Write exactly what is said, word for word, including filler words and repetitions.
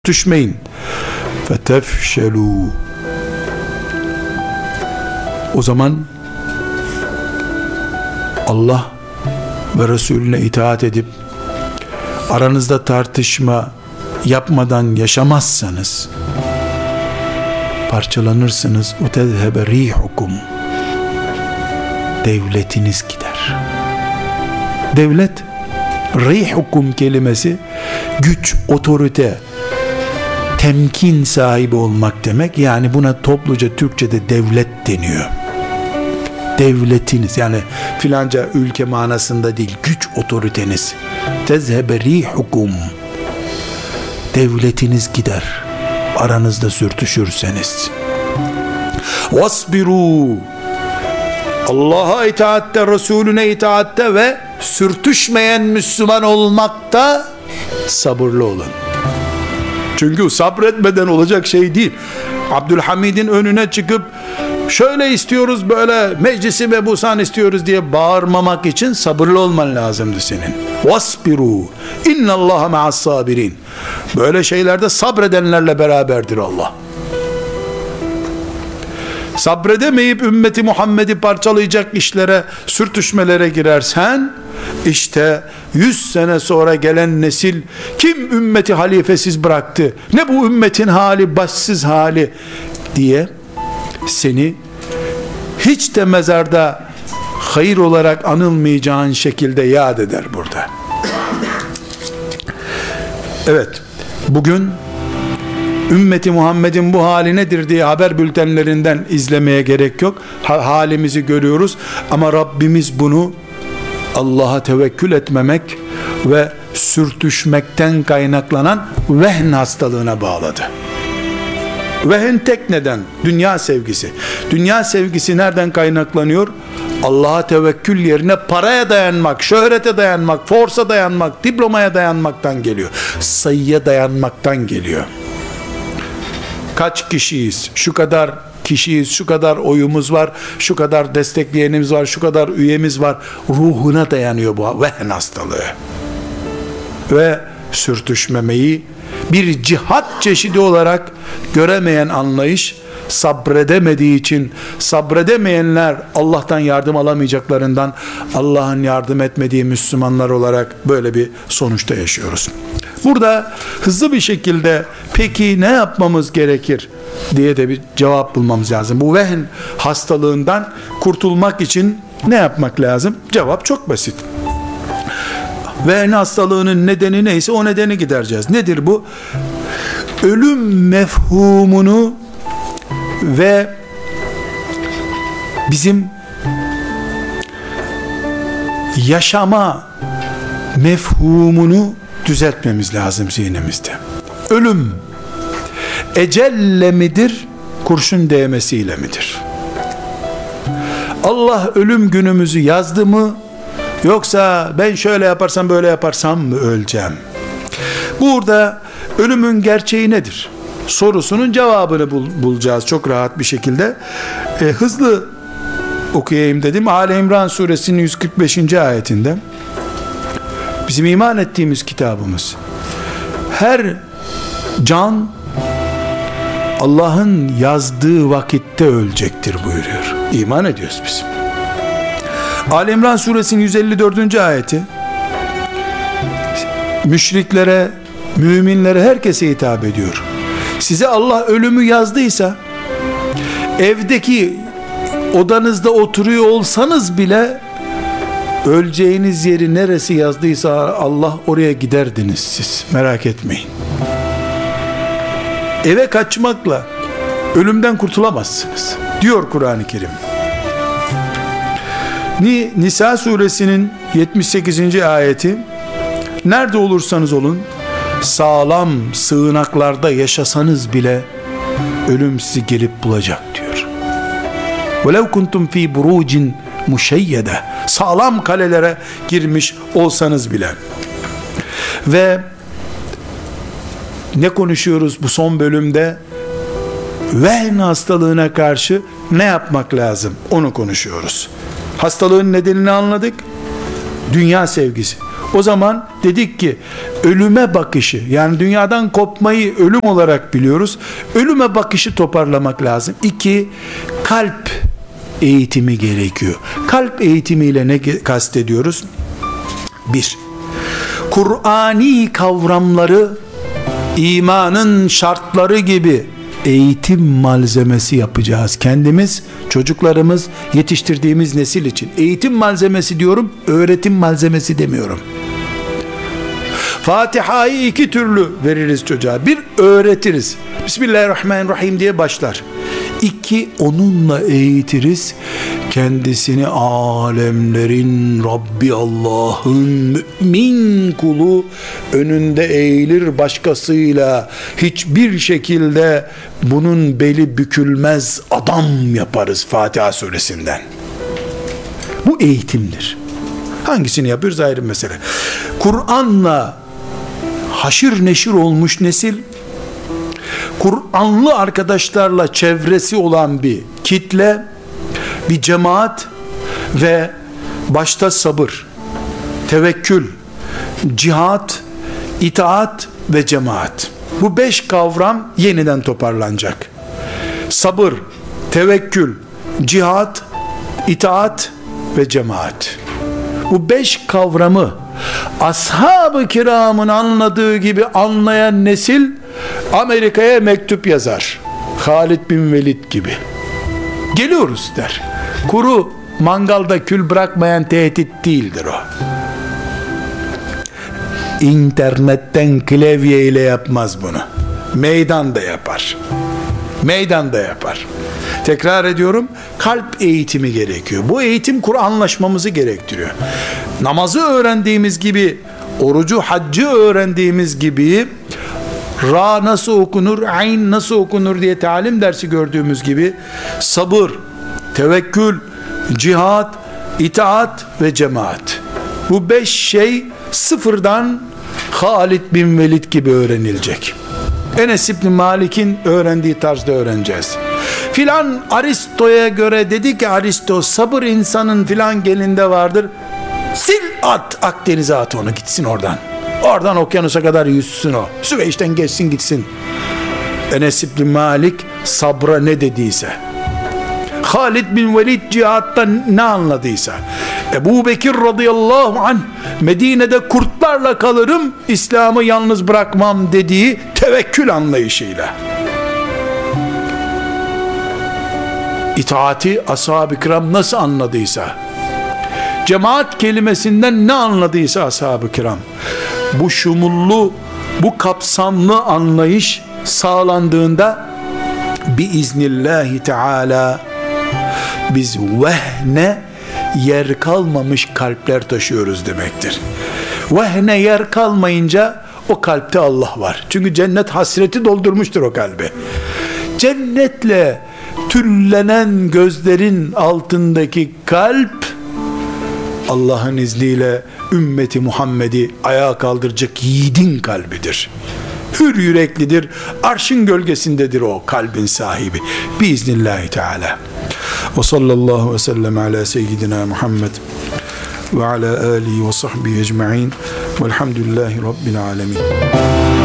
Düşmeyin. Fetefşelû. O zaman Allah ve Resulüne itaat edip aranızda tartışma yapmadan yaşamazsanız parçalanırsınız. وَتَذْهَبَ رِيحُكُمْ. Devletiniz gider. Devlet, rihukum kelimesi güç, otorite, temkin sahibi olmak demek. Yani buna topluca Türkçe'de devlet deniyor. Devletiniz, yani filanca ülke manasında değil, güç, otoriteniz. Tezhebe rihukum. Devletiniz gider aranızda sürtüşürseniz. Vasbiru. Allah'a itaatte, Resulüne itaatte ve sürtüşmeyen Müslüman olmakta sabırlı olun. Çünkü sabretmeden olacak şey değil. Abdülhamid'in önüne çıkıp şöyle istiyoruz, böyle meclisi mebusan istiyoruz diye bağırmamak için sabırlı olman lazımdı senin. Vasbiru. İnnallaha ma'as sabirin. Böyle şeylerde sabredenlerle beraberdir Allah. Sabredemeyip ümmeti Muhammed'i parçalayacak işlere, sürtüşmelere girersen, işte yüz sene sonra gelen nesil kim ümmeti halifesiz bıraktı, ne bu ümmetin hali, başsız hali diye seni hiç de mezarda hayır olarak anılmayacağın şekilde yad eder burada. Evet, bugün ümmeti Muhammed'in bu hali nedir diye haber bültenlerinden izlemeye gerek yok. Ha, halimizi görüyoruz ama Rabbimiz bunu Allah'a tevekkül etmemek ve sürtüşmekten kaynaklanan vehn hastalığına bağladı. Vehn tek neden? Dünya sevgisi. Dünya sevgisi nereden kaynaklanıyor? Allah'a tevekkül yerine paraya dayanmak, şöhrete dayanmak, forsa dayanmak, diplomaya dayanmaktan geliyor. Sayıya dayanmaktan geliyor. Kaç kişiyiz? Şu kadar kişiyiz, şu kadar oyumuz var, şu kadar destekleyenimiz var, şu kadar üyemiz var. Ruhuna dayanıyor bu vehn hastalığı. Ve sürtüşmemeyi bir cihat çeşidi olarak göremeyen anlayış, sabredemediği için, sabredemeyenler Allah'tan yardım alamayacaklarından Allah'ın yardım etmediği Müslümanlar olarak böyle bir sonuçta yaşıyoruz. Burada hızlı bir şekilde peki ne yapmamız gerekir diye de bir cevap bulmamız lazım. Bu vehn hastalığından kurtulmak için ne yapmak lazım? Cevap çok basit. Vehn hastalığının nedeni neyse o nedeni gidereceğiz. Nedir bu? Ölüm mefhumunu ve bizim yaşama mefhumunu düzeltmemiz lazım zihnimizde. Ölüm ecelle midir, kurşun değmesiyle midir? Allah ölüm günümüzü yazdı mı, yoksa ben şöyle yaparsam böyle yaparsam mı öleceğim? Burada ölümün gerçeği nedir sorusunun cevabını bul, bulacağız çok rahat bir şekilde. E, hızlı okuyayım dedim. Ali İmran suresinin yüz kırk beşinci ayetinde bizim iman ettiğimiz kitabımız, her can Allah'ın yazdığı vakitte ölecektir buyuruyor. İman ediyoruz biz. Ali İmran suresinin yüz elli dördüncü ayeti müşriklere, müminlere, herkese hitap ediyor. Size Allah ölümü yazdıysa, evdeki odanızda oturuyor olsanız bile öleceğiniz yeri neresi yazdıysa Allah, oraya giderdiniz siz. Merak etmeyin. Eve kaçmakla ölümden kurtulamazsınız diyor Kur'an-ı Kerim. Nisa suresinin yetmiş sekizinci ayeti, nerede olursanız olun, sağlam sığınaklarda yaşasanız bile ölüm sizi gelip bulacak diyor. وَلَوْ كُنْتُمْ ف۪ي بُرُوجٍ مُشَيَّدَةٍ, sağlam kalelere girmiş olsanız bile. Ve ne konuşuyoruz bu son bölümde? Vehn hastalığına karşı ne yapmak lazım? Onu konuşuyoruz. Hastalığın nedenini anladık. Dünya sevgisi. O zaman dedik ki ölüme bakışı, yani dünyadan kopmayı ölüm olarak biliyoruz. Ölüme bakışı toparlamak lazım. İki, kalp eğitimi gerekiyor. Kalp eğitimiyle ne kastediyoruz? Bir, Kur'ani kavramları imanın şartları gibi eğitim malzemesi yapacağız. Kendimiz, çocuklarımız, yetiştirdiğimiz nesil için. Eğitim malzemesi diyorum, öğretim malzemesi demiyorum. Fatiha'yı iki türlü veririz çocuğa. Bir, öğretiriz. Bismillahirrahmanirrahim diye başlar. İki, onunla eğitiriz. Kendisini alemlerin Rabbi Allah'ın mümin kulu önünde eğilir, başkasıyla hiçbir şekilde bunun beli bükülmez adam yaparız Fatiha suresinden. Bu eğitimdir. Hangisini yapıyoruz ayrı mesele. Kur'an'la haşır neşir olmuş nesil, Kur'anlı arkadaşlarla çevresi olan bir kitle, bir cemaat ve başta sabır, tevekkül, cihat, itaat ve cemaat. Bu beş kavram yeniden toparlanacak. Sabır, tevekkül, cihat, itaat ve cemaat. Bu beş kavramı ashab-ı kiramın anladığı gibi anlayan nesil Amerika'ya mektup yazar. Halid bin Velid gibi. Geliyoruz der. Kuru mangalda kül bırakmayan tehdit değildir o. İnternetten klavye ile yapmaz bunu. Meydanda yapar. Meydanda yapar. Tekrar ediyorum, kalp eğitimi gerekiyor. Bu eğitim Kur'anlaşmamızı gerektiriyor. Namazı öğrendiğimiz gibi, orucu, haccı öğrendiğimiz gibi, Ra nasıl okunur, ayn nasıl okunur diye talim dersi gördüğümüz gibi, sabır, tevekkül, cihat, itaat ve cemaat. Bu beş şey sıfırdan Halid bin Velid gibi öğrenilecek. Enes İbni Malik'in öğrendiği tarzda öğreneceğiz. Filan Aristo'ya göre dedi ki Aristo, sabır insanın filan gelinde vardır. Sil at, Akdeniz'e at onu, gitsin oradan. Oradan okyanusa kadar yüzsün o. Süveyş'ten geçsin gitsin. Enes İbni Malik sabra ne dediyse, Halid bin Velid cihatta ne anladıysa, Ebu Bekir radıyallahu anh Medine'de kurtlarla kalırım, İslam'ı yalnız bırakmam dediği tevekkül anlayışıyla, itaati ashab-ı kiram nasıl anladıysa, cemaat kelimesinden ne anladıysa ashab-ı kiram, bu şumullu, bu kapsamlı anlayış sağlandığında biiznillahü teala biz vehne yer kalmamış kalpler taşıyoruz demektir. Vehne yer kalmayınca o kalpte Allah var. Çünkü cennet hasreti doldurmuştur o kalbi. Cennetle tüllenen gözlerin altındaki kalp, Allah'ın izniyle ümmeti Muhammed'i ayağa kaldıracak yiğidin kalbidir. Hür yüreklidir. Arşın gölgesindedir o kalbin sahibi. Biiznillahü teala. Ve sallallahu ve sellem ala seyyidina Muhammed ve ala alihi ve sahbihi ecma'in velhamdülillahi rabbil alemin.